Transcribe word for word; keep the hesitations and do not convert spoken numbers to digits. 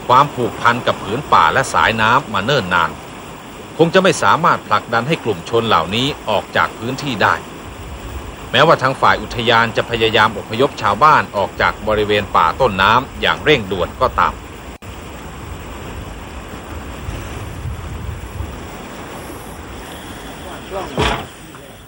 ความผูกพันกับผืนป่าและสายน้ำมาเนิ่นนานคงจะไม่สามารถผลักดันให้กลุ่มชนเหล่านี้ออกจากพื้นที่ได้แม้ว่าทางฝ่ายอุทยานจะพยายามอพยพชาวบ้านออกจากบริเวณป่าต้นน้ำอย่างเร่งด่วนก็ตาม